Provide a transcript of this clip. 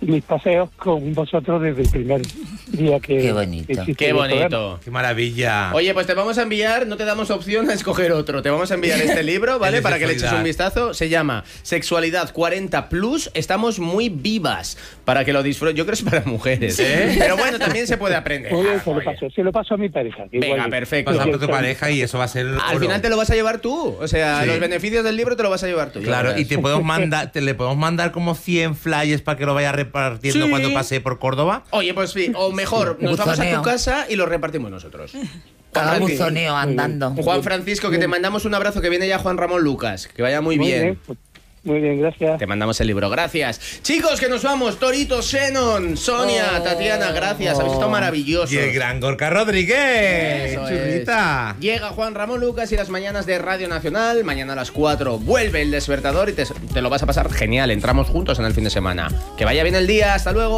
mis paseos con vosotros desde el primer día que... Qué bonito. Qué bonito. ¡Qué maravilla! Oye, pues te vamos a enviar, no te damos opción a escoger otro, te vamos a enviar este libro, ¿vale? Para que le eches un vistazo. Se llama Sexualidad 40+, estamos muy vivas, para que lo disfrutes. Yo creo que es para mujeres, ¿eh? Pero bueno, también se puede aprender. Oye, se lo paso a mi pareja. Venga, perfecto. Pasa a tu pareja y eso va a ser Al oro. final te lo vas a llevar tú, o sea, Sí. los beneficios del libro te lo vas a llevar tú. ya Claro, verás. y le podemos mandar como 100 flyers para que lo vaya repartiendo Sí. cuando pase por Córdoba. Oye, pues sí, o mejor, nos vamos a tu casa y lo repartimos nosotros. Cada Francisco. buzoneo andando. Juan Francisco, que te mandamos un abrazo, que viene ya Juan Ramón Lucas. Que vaya muy bien. Muy bien, gracias. Te mandamos el libro, gracias. Chicos, que nos vamos. Torito, Xenon, Sonia, Tatiana, gracias. Habéis estado maravillosos. Y el gran Gorka Rodríguez. Eso Churrita. es. Llega Juan Ramón Lucas y las mañanas de Radio Nacional. Mañana a las 4 vuelve el despertador y te lo vas a pasar genial. Entramos juntos en el fin de semana. Que vaya bien el día. Hasta luego.